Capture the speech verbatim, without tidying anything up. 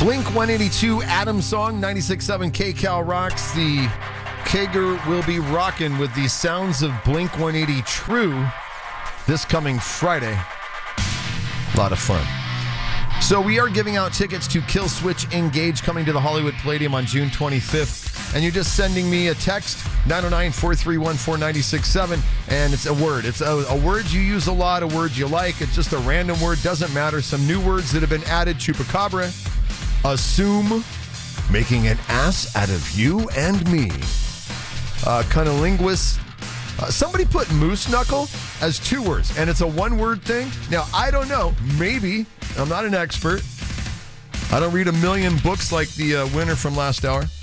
Blink one eighty-two, Adam song, ninety-six point seven K-Cal rocks. The Kager will be rocking with the sounds of Blink one eighty True this coming Friday. A lot of fun. So we are giving out tickets to Killswitch Engage coming to the Hollywood Palladium on June twenty-fifth. And you're just sending me a text, nine oh nine, four three one, four nine six seven, and it's a word. It's a, a word you use a lot, a word you like. It's just a random word, doesn't matter. Some new words that have been added, chupacabra, assume, making an ass out of you and me. Uh, cunnilingus. Uh, somebody put moose knuckle as two words, and it's a one-word thing. Now, I don't know. Maybe. I'm not an expert. I don't read a million books like the uh, winner from last hour.